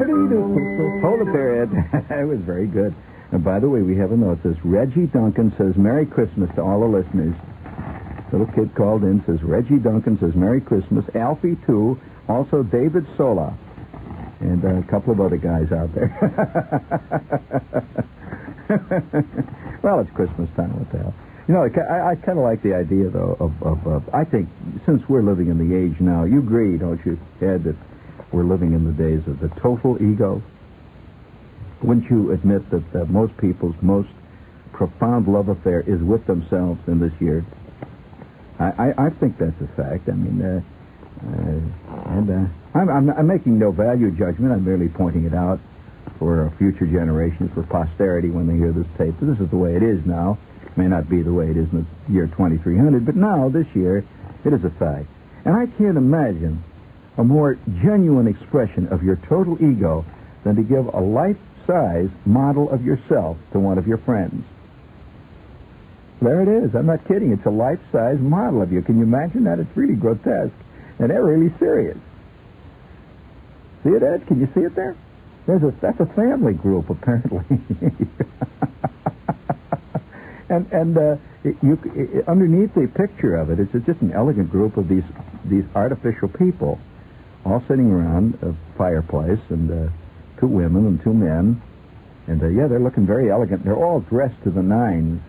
Hold it there, Ed. It was very good. And by the way, we have a note. It says, Reggie Duncan says, Merry Christmas to all the listeners. Little kid called in, says, Reggie Duncan says, Merry Christmas. Alfie, too. Also, David Sola. And a couple of other guys out there. Well, it's Christmas time. What the hell? You know, I kind of like the idea, though, of I think, since we're living in the age now, you agree, don't you, Ed, that we're living in the days of the total ego? Wouldn't you admit that most people's most profound love affair is with themselves in this year? I think that's a fact. I mean, I'm making no value judgment. I'm merely pointing it out for future generations, for posterity when they hear this tape. This is the way it is now. It may not be the way it is in the year 2300, but now, this year, it is a fact. And I can't imagine a more genuine expression of your total ego than to give a life-size model of yourself to one of your friends. There it is. I'm not kidding. It's a life-size model of you. Can you imagine that? It's really grotesque. And they're really serious. See it, Ed? Can you see it there? That's a family group, apparently. and underneath the picture of it, it's just an elegant group of these artificial people, all sitting around a fireplace, and two women and two men. And, they're looking very elegant. They're all dressed to the nines.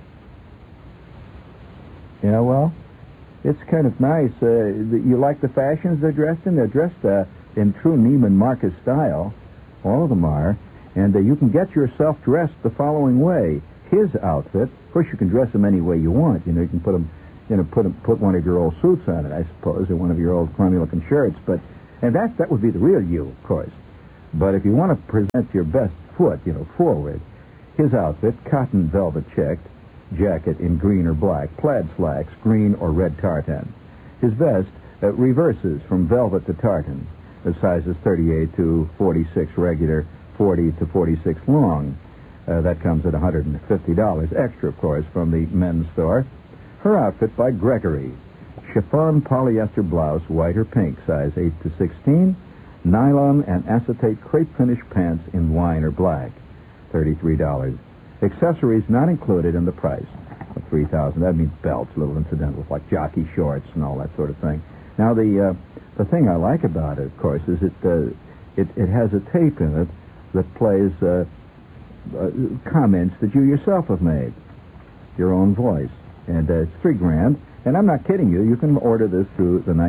Yeah, well, it's kind of nice. You like the fashions they're dressed in? They're dressed in true Neiman Marcus style. All of them are. And you can get yourself dressed the following way. His outfit, of course, you can dress him any way you want. You know, you can put him, put one of your old suits on it, I suppose, or one of your old crummy-looking shirts. And that would be the real you, of course. But if you want to present your best foot, forward, his outfit, cotton velvet checked, jacket in green or black, plaid slacks, green or red tartan. His vest reverses from velvet to tartan, the sizes 38 to 46 regular, 40 to 46 long. That comes at $150 extra, of course, from the men's store. Her outfit by Gregory, chiffon polyester blouse, white or pink, size 8 to 16, nylon and acetate crepe finish pants in wine or black, $33. Accessories not included in the price of $3,000. That means belts, little incidentals like jockey shorts and all that sort of thing. Now, the thing I like about it, of course, is it has a tape in it that plays comments that you yourself have made, your own voice, and it's $3,000. And I'm not kidding you. You can order this through the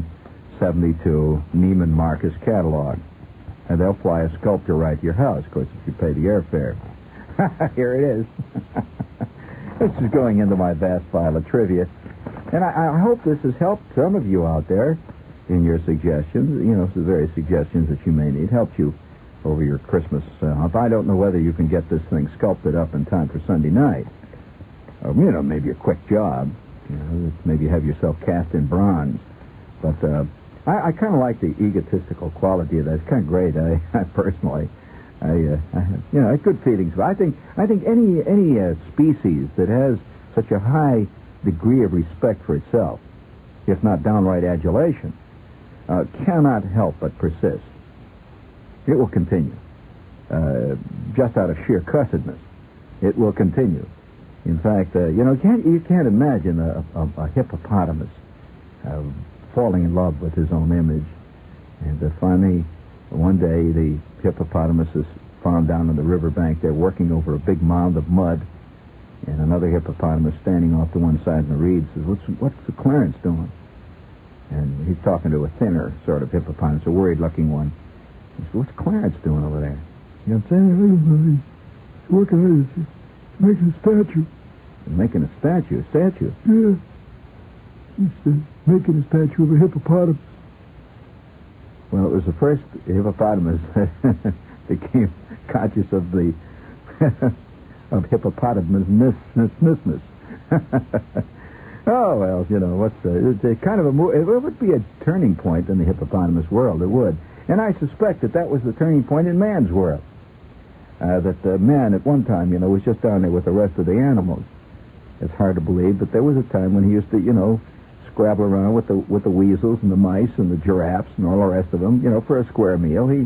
1972 Neiman Marcus catalog, and they'll fly a sculptor right to your house, of course, if you pay the airfare. Here it is. This is going into my vast file of trivia. And I hope this has helped some of you out there in your suggestions. The various suggestions that you may need. Helped you over your Christmas hunt. I don't know whether you can get this thing sculpted up in time for Sunday night. Maybe a quick job. Maybe have yourself cast in bronze. But I kind of like the egotistical quality of that. It's kind of great. I personally... I have good feelings. I think any species that has such a high degree of respect for itself, if not downright adulation, cannot help but persist. It will continue, just out of sheer cussedness. It will continue. In fact, you can't imagine a hippopotamus falling in love with his own image, and finally, one day the hippopotamus is found down on the riverbank. They're working over a big mound of mud, and another hippopotamus standing off to one side in the reeds says, "What's the Clarence doing?" And he's talking to a thinner sort of hippopotamus, a worried-looking one. He says, "What's Clarence doing over there?" You know what I'm saying? He's working on it. He's making a statue. Making a statue? A statue? Yeah. He's making a statue of a hippopotamus. Well, it was the first hippopotamus that became conscious of the of hippopotamusness. Oh, well, it's kind of it would be a turning point in the hippopotamus world. It would. And I suspect that was the turning point in man's world. That man at one time, was just down there with the rest of the animals. It's hard to believe, but there was a time when he used to, scrabble around with the weasels and the mice and the giraffes and all the rest of them, for a square meal. He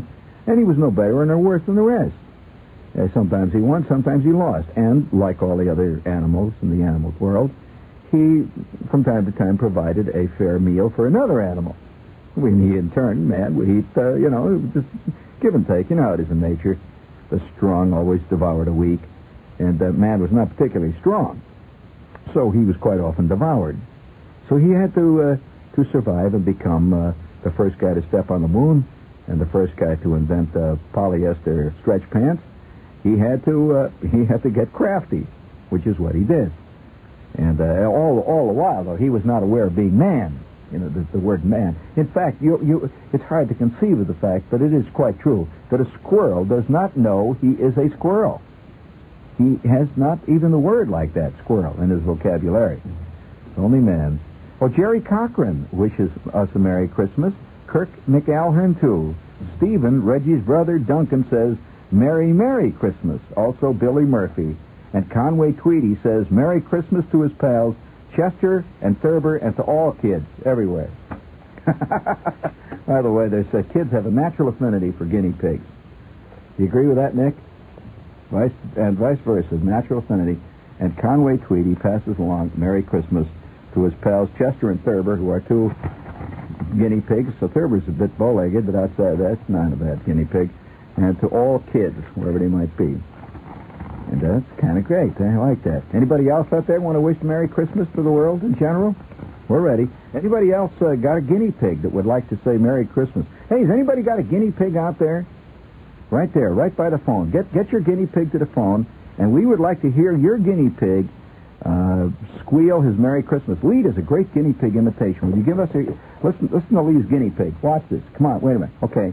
And he was no better or no worse than the rest. Sometimes he won, sometimes he lost. And like all the other animals in the animal world, he, from time to time, provided a fair meal for another animal. When he, in turn, man, would eat, just give and take. You know how it is in nature. The strong always devour the weak. And man was not particularly strong. So he was quite often devoured. So he had to survive and become the first guy to step on the moon and the first guy to invent polyester stretch pants. He had to get crafty, which is what he did. And all the while, though, he was not aware of being man. You know, the word man. In fact, it's hard to conceive of the fact, but it is quite true, that a squirrel does not know he is a squirrel. He has not even the word like that, squirrel, in his vocabulary. Only man. Well, Jerry Cochran wishes us a Merry Christmas. Kirk McAlhern, too. Stephen, Reggie's brother, Duncan, says, Merry, Merry Christmas. Also, Billy Murphy. And Conway Tweedy says, Merry Christmas to his pals, Chester and Thurber, and to all kids everywhere. By the way, there's kids have a natural affinity for guinea pigs. Do you agree with that, Nick? Vice versa, natural affinity. And Conway Tweedy passes along Merry Christmas to his pals Chester and Thurber, who are two guinea pigs. So Thurber's a bit bow-legged, but outside that's not a bad guinea pig. And to all kids, wherever they might be. And that's kind of great. I like that. Anybody else out there want to wish Merry Christmas to the world in general? We're ready. Anybody else got a guinea pig that would like to say Merry Christmas? Hey, has anybody got a guinea pig out there? Right there, right by the phone. Get your guinea pig to the phone, and we would like to hear your guinea pig squeal his Merry Christmas. Lee is a great guinea pig imitation. Will you give us a... Listen to Lee's guinea pig. Watch this. Come on, wait a minute. Okay.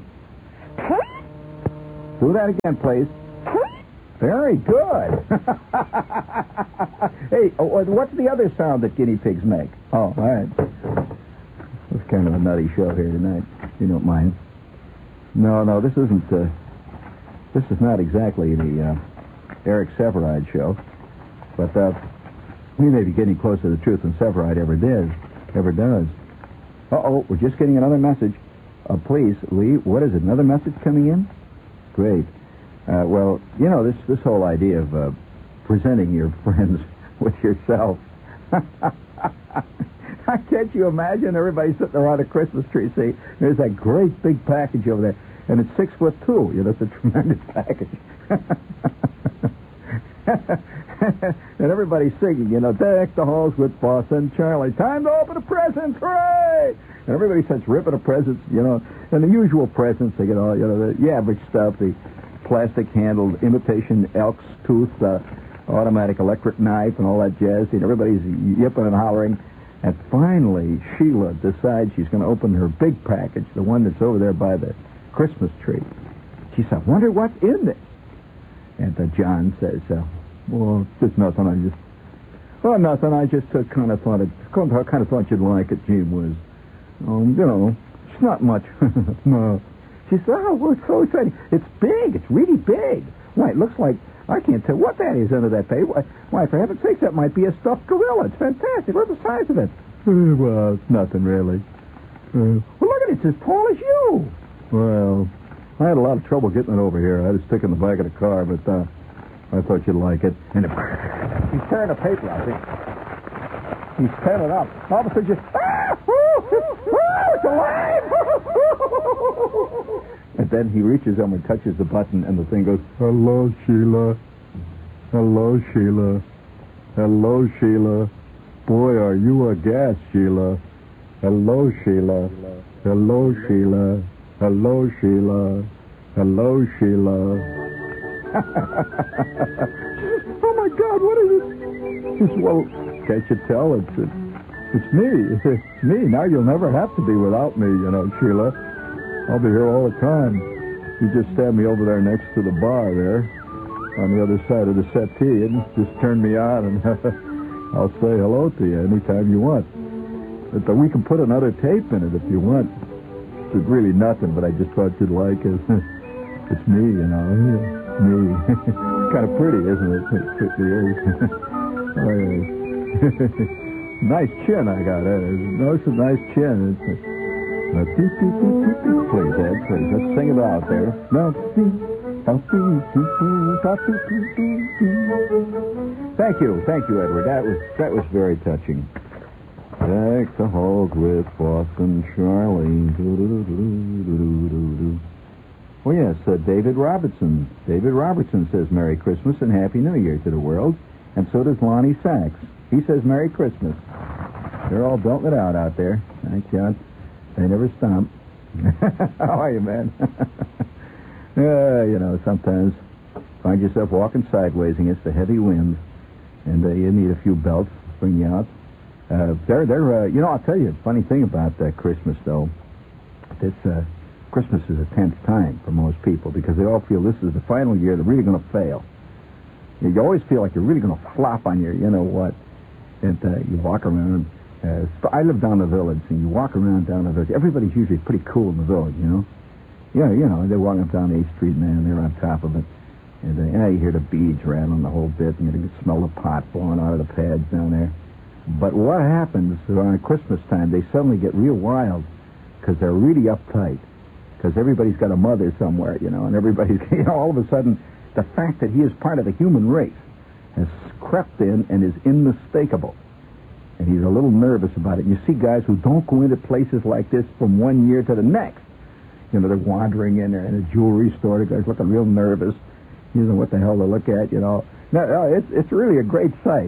Do that again, please. Very good. Hey, what's the other sound that guinea pigs make? Oh, all right. It's kind of a nutty show here tonight, if you don't mind. No, this isn't... This is not exactly the Eric Severide show, but we may be getting closer to the truth than Severide ever does. Uh-oh, we're just getting another message. Please, Lee, what is it? Another message coming in? Great. Well, you know, this whole idea of presenting your friends with yourself. Can't you imagine everybody sitting around a Christmas tree, see, there's that great big package over there. And it's 6'2". You know, it's a tremendous package. And everybody's singing, you know, deck the halls with Boss and Charlie. Time to open the presents, hooray! And everybody starts ripping the presents, you know. And the usual presents, they get all, you know, the average stuff, the plastic-handled imitation elk's tooth, automatic electric knife, and all that jazz. And everybody's yipping and hollering. And finally, Sheila decides she's going to open her big package, the one that's over there by the Christmas tree. She said, I wonder what's in this. And John says, well, just nothing. Nothing. I just kind of thought you'd like it, Gee whiz. You know, it's not much. No. She said, oh, well, it's so exciting. It's big. It's really big. Why, it looks like, I can't tell what that is under that paper. Why, for heaven's sakes, that might be a stuffed gorilla. It's fantastic. Look at the size of it. Well, it's nothing, really. Well, look at it. It's as tall as you. Well, I had a lot of trouble getting it over here. I had to stick it in the back of the car, but I thought you'd like it. And he's tearing the paper out. He's tearing it up. All of a sudden, just, it's alive! And then he reaches over and touches the button, and the thing goes, hello, Sheila. Hello, Sheila. Hello, Sheila. Boy, are you a gas, Sheila. Hello, Sheila. Hello, Sheila. Hello, Sheila. Hello, Sheila. Oh, my God, what is it? She says, well, can't you tell? It's me. It's me. Now you'll never have to be without me, you know, Sheila. I'll be here all the time. You just stand me over there next to the bar there, on the other side of the settee, and just turn me on, and I'll say hello to you anytime you want. But we can put another tape in it if you want. It's really nothing, but I just thought you'd like it. It's me, you know. Me. It's kind of pretty, isn't it? It certainly is. Nice chin I got. It's a nice chin. Please, Ed, please. Let's sing it out there. Thank you, Edward. That was very touching. Deck the halls with Foss and Charlie. Oh, yes, David Robertson. David Robertson says Merry Christmas and Happy New Year to the world. And so does Lonnie Sachs. He says Merry Christmas. They're all belting it out there. Thank God. They never stop. How are you, man? Sometimes find yourself walking sideways against a heavy wind, and you need a few belts to bring you out. I'll tell you a funny thing about Christmas, though. Christmas is a tense time for most people because they all feel this is the final year they're really going to fail. You always feel like you're really going to flop on your, you-know-what. And you walk around. I live down the village, and you walk around down the village. Everybody's usually pretty cool in the village, you know. Yeah, they're walking up down 8th Street, man. They're on top of it. And you hear the beads rattling the whole bit, and you can smell the pot blowing out of the pads down there. But what happens around Christmas time, they suddenly get real wild because they're really uptight. Because everybody's got a mother somewhere, and everybody's, all of a sudden, the fact that he is part of the human race has crept in and is unmistakable. And he's a little nervous about it. You see guys who don't go into places like this from one year to the next. They're wandering in there in a jewelry store. The guy's looking real nervous. He doesn't know what the hell to look at, No, it's really a great sight.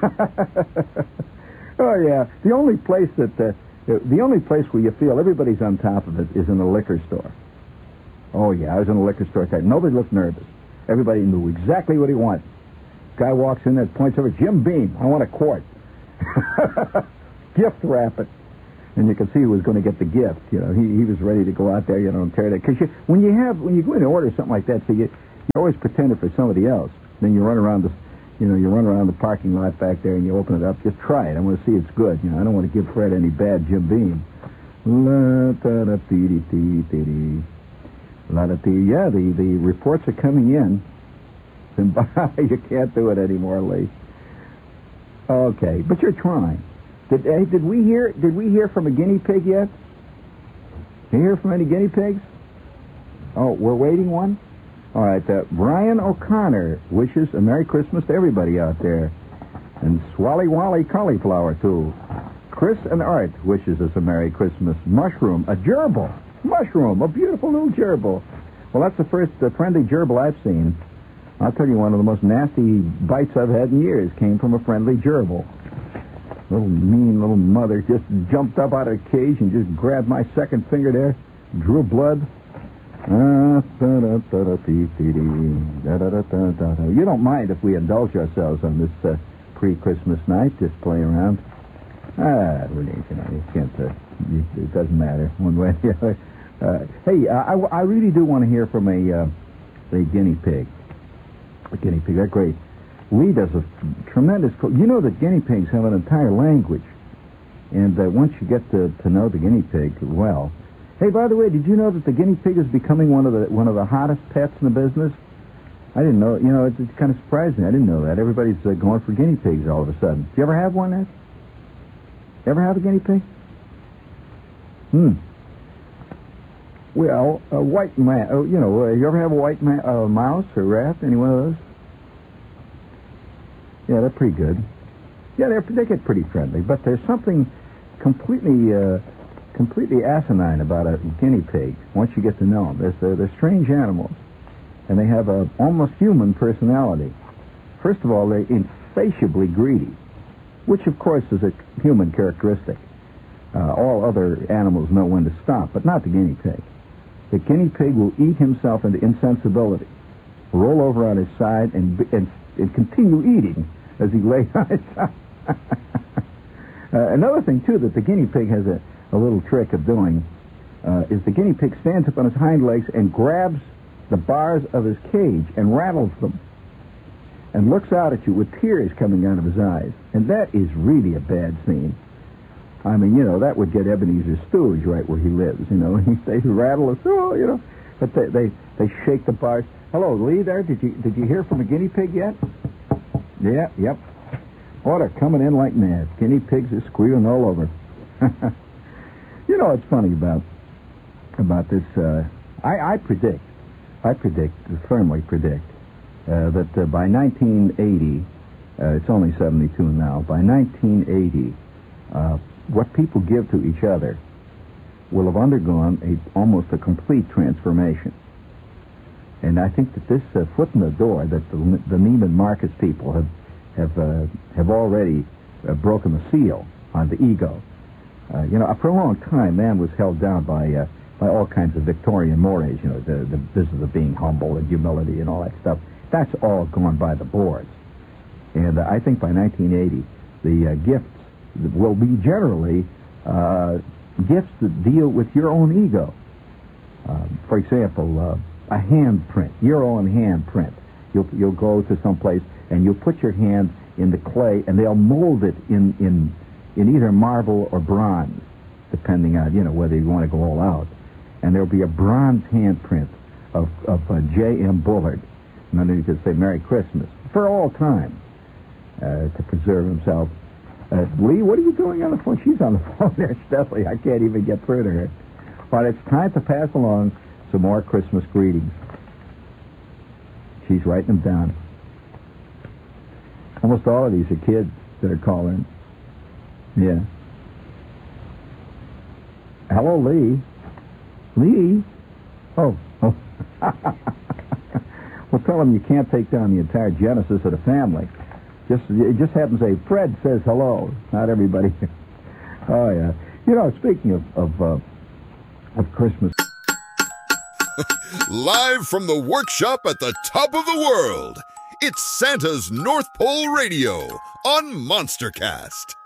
Oh, yeah. The only place where you feel everybody's on top of it is in the liquor store. Oh, yeah, I was in a liquor store. Nobody looked nervous. Everybody knew exactly what he wanted. Guy walks in there, points over, Jim Beam, I want a quart. Gift wrap it. And you can see he was going to get the gift. He was ready to go out there, and tear that. Because when you go in to order something like that, so you always pretend it for somebody else. Then you run around the parking lot back there and you open it up. Just try it. I want to see it's good. I don't want to give Fred any bad Jim Beam. Yeah, the reports are coming in. And you can't do it anymore, Lee. Okay, but you're trying. Did we hear from a guinea pig yet? Did you hear from any guinea pigs? Oh, we're waiting one? All right, Brian O'Connor wishes a Merry Christmas to everybody out there. And Swally Wally Cauliflower, too. Chris and Art wishes us a Merry Christmas. Mushroom, a gerbil. Mushroom, a beautiful little gerbil. Well, that's the first friendly gerbil I've seen. I'll tell you, one of the most nasty bites I've had in years came from a friendly gerbil. Mean little mother just jumped up out of the cage and just grabbed my second finger there, drew blood. You don't mind if we indulge ourselves on this pre-Christmas night, just play around? Really, you can't, it doesn't matter one way or the other. Hey, I really do want to hear from a guinea pig. A guinea pig, they're great. Lee does a tremendous... You know that guinea pigs have an entire language. And once you get to know the guinea pig well... Hey, by the way, did you know that the guinea pig is becoming one of the hottest pets in the business? I didn't know. It's kind of surprising. I didn't know that. Everybody's going for guinea pigs all of a sudden. Did you ever have one, Ed? Ever have a guinea pig? Well, a white mouse. You ever have a white mouse or rat? Any one of those? Yeah, they're pretty good. Yeah, they get pretty friendly, but there's something completely asinine about a guinea pig once you get to know them. They're strange animals, and they have a almost human personality. First of all, they're insatiably greedy, which, of course, is a human characteristic. All other animals know when to stop, but not the guinea pig. The guinea pig will eat himself into insensibility, roll over on his side, and continue eating as he lays on his side. Another thing, too, that the guinea pig has a little trick of doing is the guinea pig stands up on his hind legs and grabs the bars of his cage and rattles them and looks out at you with tears coming out of his eyes. And that is really a bad scene. I mean, that would get Ebenezer Stooge right where he lives, They rattle us, But they shake the bars. Hello, Lee there. Did you hear from a guinea pig yet? Yeah, yep. Oh, they're coming in like mad. Guinea pigs are squealing all over. What's funny about about this. I firmly predict, that by 1980, it's only 72 now, by 1980, what people give to each other will have undergone almost a complete transformation. And I think that this foot in the door that the Neiman Marcus people have already broken the seal on the ego. For a long time, man was held down by all kinds of Victorian mores. The business of being humble and humility and all that stuff. That's all gone by the boards. And I think by 1980, the gifts will be generally gifts that deal with your own ego. For example, a handprint, your own handprint. You'll go to some place and you'll put your hand in the clay, and they'll mold it in either marble or bronze, depending on whether you want to go all out. And there'll be a bronze handprint of J.M. Bullard, and underneath it say "Merry Christmas" for all time, to preserve himself. Lee, what are you doing on the phone? She's on the phone there steadily. I can't even get through to her. But it's time to pass along some more Christmas greetings. She's writing them down. Almost all of these are kids that are calling. Yeah. Hello, Lee. Lee? Oh. Well, tell them you can't take down the entire genesis of the family. It just happens to say, Fred says hello. Not everybody. Oh, yeah. Speaking of Christmas. Live from the workshop at the top of the world, it's Santa's North Pole Radio on Monstercast.